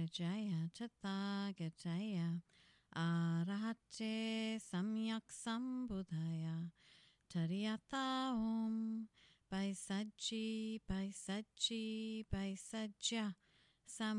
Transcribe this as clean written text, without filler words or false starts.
Jaya Tathagatoya Arahate Samyak Sambuddhaya Tariyatha Om Baisaji Baisaji Baisaja